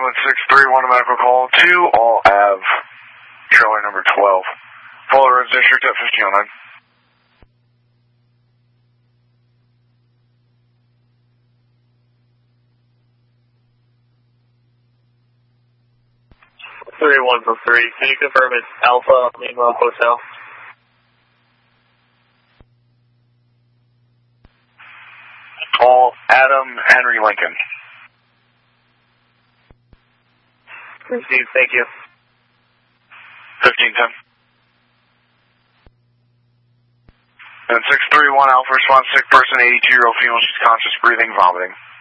ambulance 631, a medical call to All Ave, trailer number 12. Fuller Roads District at 1509. Can you confirm it's Alpha Lima Hotel? All Adam Henry Lincoln. Received, thank you. 1510. And 631 Alpha response, sick person, 82-year-old female, she's conscious, breathing, vomiting.